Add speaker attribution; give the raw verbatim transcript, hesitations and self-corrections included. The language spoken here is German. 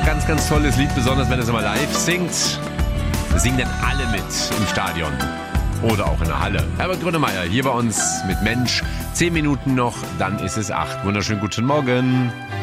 Speaker 1: ganz, ganz tolles Lied, besonders wenn er es mal live singt. Singen dann alle mit im Stadion. Oder auch in der Halle. Herbert Grönemeyer hier bei uns mit Mensch. Zehn Minuten noch, dann ist es acht. Wunderschönen guten Morgen.